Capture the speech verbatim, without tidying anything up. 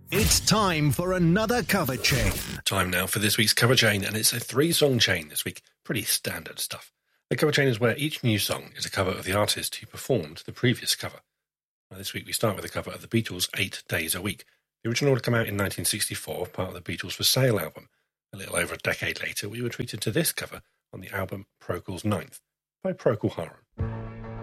It's time for another cover chain. Time now for this week's cover chain, and it's a three-song chain this week. Pretty standard stuff. The cover chain is where each new song is a cover of the artist who performed the previous cover. Now, this week we start with a cover of the Beatles' Eight Days a Week. The original had come out in nineteen sixty-four, part of the Beatles for Sale album. A little over a decade later, we were treated to this cover on the album Procol's Ninth by Procol Harum.